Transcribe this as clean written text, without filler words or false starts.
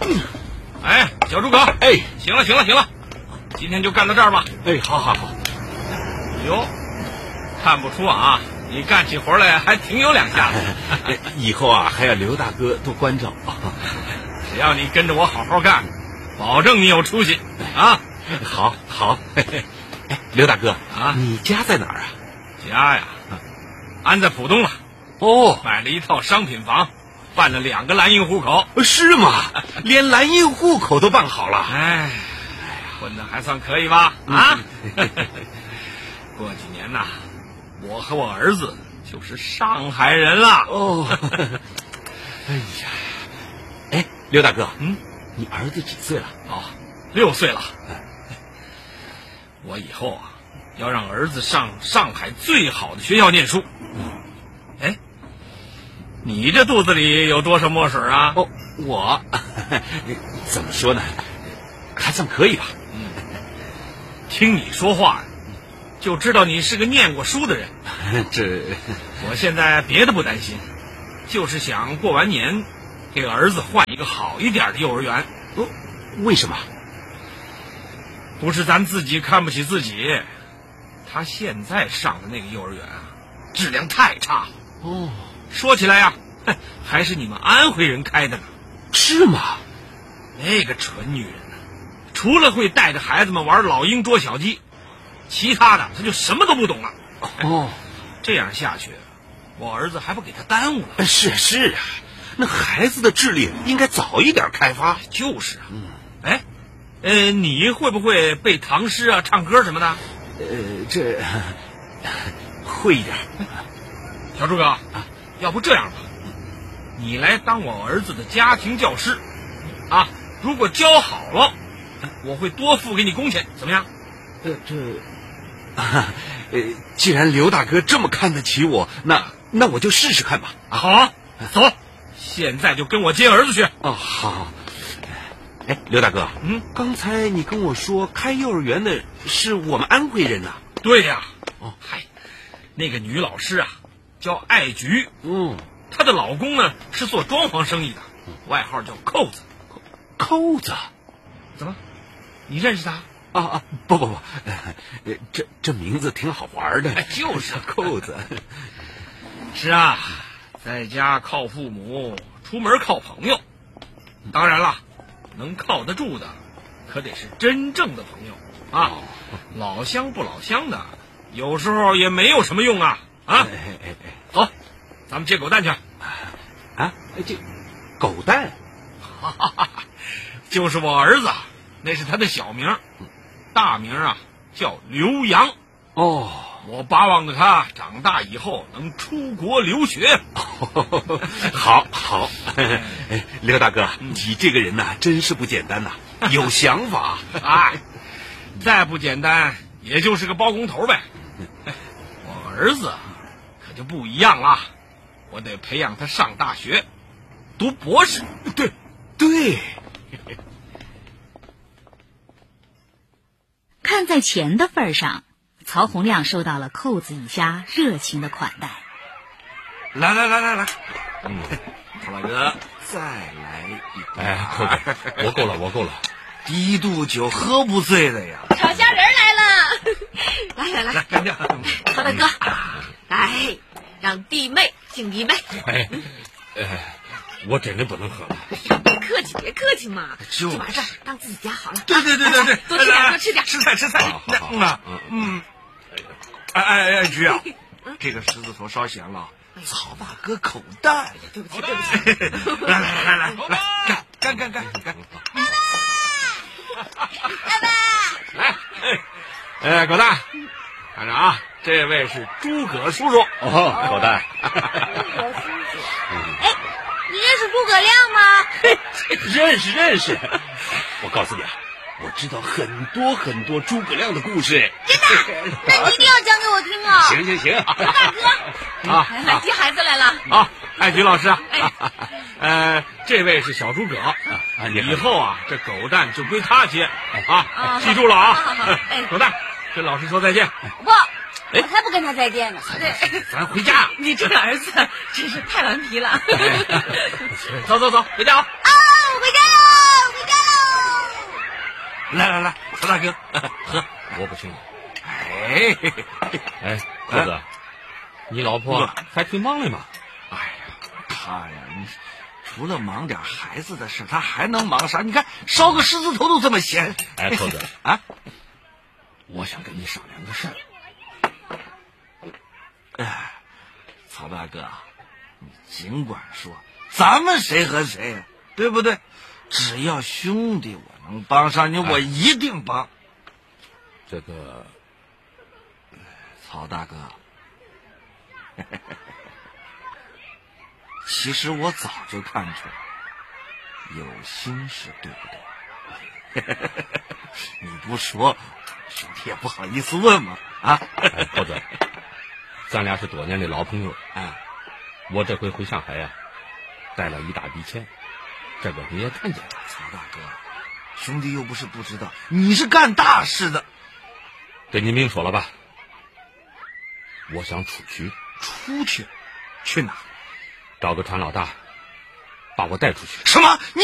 哎，小诸葛， 哎， 行了，今天就干到这儿吧。 哎，好。 哟，看不出啊，你干起活来还挺有两下子。 以后啊，还要刘大哥多关照。 只要你跟着我好好干，保证你有出息啊！ 好。哎，刘大哥啊， 你家在哪儿啊？ 家呀，安在浦东了。 哦， 买了一套商品房，办了2个蓝印户口。 是吗？连蓝印户口都办好了。 哎，混得还算可以吧？啊！过几年呐，我和我儿子就是上海人了。 哦，哎呀，哎，刘大哥，你儿子几岁了？ 哦，6岁了。我以后啊，要让儿子上上海最好的学校念书。哎，你这肚子里有多少墨水啊？ 哦，我怎么说呢，还算可以吧。 听你说话就知道你是个念过书的人。 这， 我现在别的不担心，就是想过完年给儿子换一个好一点的幼儿园。 哦，为什么？ 不是咱自己看不起自己，他现在上的那个幼儿园啊，质量太差了。 哦， 说起来呀，还是你们安徽人开的呢。 是吗？ 那个蠢女人呢，除了会带着孩子们玩老鹰捉小鸡，其他的她就什么都不懂了。 哦， 这样下去，我儿子还不给他耽误了。 是啊，那孩子的智力应该早一点开发。 就是啊。哎，你会不会背唐诗啊、唱歌什么的？ 这会一点。 小诸葛，要不这样吧，你来当我儿子的家庭教师，啊，如果教好了，我会多付给你工钱，怎么样？ 既然刘大哥这么看得起我，那我就试试看吧。 好啊，走，现在就跟我接儿子去。 哦，好。哎，刘大哥，刚才你跟我说开幼儿园的是我们安徽人呐？ 对呀。 哦， 嗨，那个女老师啊，叫艾菊。她的老公呢是做装潢生意的，外号叫扣子。 扣子？ 怎么？你认识他？ 啊，不，这名字挺好玩的。 就是扣子。 是啊，在家靠父母，出门靠朋友。当然了，能靠得住的，可得是真正的朋友啊。老乡不老乡的，有时候也没有什么用啊。走，咱们接狗蛋去。 啊，这狗蛋？ 就是我儿子，那是他的小名，大名啊叫刘洋。 哦， 我巴望着他长大以后能出国留学。 好，刘大哥，你这个人呐，真是不简单呐，有想法。 再不简单，也就是个包工头呗。我儿子可就不一样了，我得培养他上大学，读博士。 对。 看在钱的份上，曹洪亮受到了扣子一家热情的款待。 来， 曹大哥，再来一杯。 哎，扣子，我够了。 第一肚酒喝不醉的呀。 炒虾仁来了，来， 干掉。 曹大哥，来，让弟妹敬一杯。 我真的不能喝了。 别客气嘛，就把这儿当自己家好了。 对， 多吃点，多吃点。 吃菜。哎，菊啊，这个狮子头烧咸了，曹大哥口淡。 对不起。 来，干！来，狗蛋，看着啊，这位是诸葛叔叔。 哦，狗蛋。 你认识诸葛亮吗？ 认识。我告诉你啊，我知道很多诸葛亮的故事。 真的？那你一定要讲给我听啊！ 行。 大哥，来接孩子来了。 艾菊老师。这位是小诸葛。以后啊，这狗蛋就归他接啊，记住了啊。 好。 狗蛋，跟老师说再见。 不，我才不跟他再见呢。 咱回家。 你这个儿子真是太顽皮了。 走，回家啊！ 回家。 来，曹大哥，喝。 我不行。 哎， 哎，扣子，你老婆还挺忙的嘛？ 哎呀，她呀，你除了忙点孩子的事，她还能忙啥？你看烧个狮子头都这么闲。 哎，扣子啊， 我想跟你商量个事儿。 哎，曹大哥，你尽管说，咱们谁和谁呀，对不对？只要兄弟我能帮上你，我一定帮。 这个， 曹大哥，其实我早就看出来，有心事，对不对？你不说，兄弟也不好意思问嘛。啊， 哎，扣子，咱俩是多年的老朋友。 哎， 我这回回上海呀，带了一大笔钱，这个你也看见了。 曹大哥，兄弟又不是不知道，你是干大事的。 跟你明说了吧，我想出去。 出去？去哪？ 找个船老大，把我带出去。 什么？你